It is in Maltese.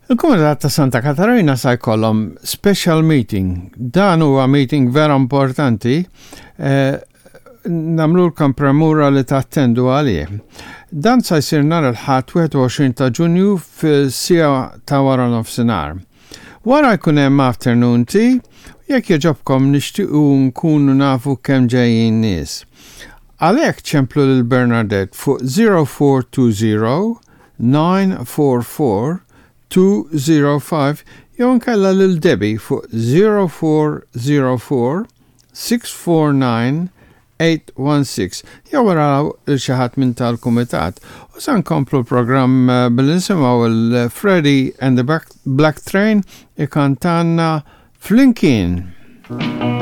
Il-Kumitat ta' Santa Katarina sa jkollhom special meeting. Dan huwa meeting vera importanti. Namlulkom premura li tattendu għalih. Dan sa jsir nhar il-Ħadd 21 ta' Ġunju fis-sija ta' wara nofsinhar. Wara jkun hemm afternoon tea, jekk jogħġobkom nixtiequ nkunu nafu kemm ġejjin nies. Għalhekk ċemplu lil Bernadette fuq 0420 944 205 jew nkella lil Debbie fuq 0404 649 816 jew waraw xi ħadd minn tal-kumitat u se nkomplu l-programm billi nisimgħu il-Freddie and the Black Train ikantanna Flinkin.